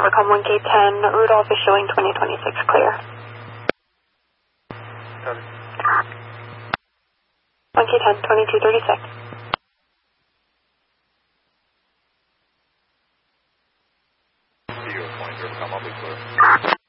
Overcom 1K10, Rudolph is showing 2026 clear. 1K10, 2236. See you at 20, Overcom, I'll be clear.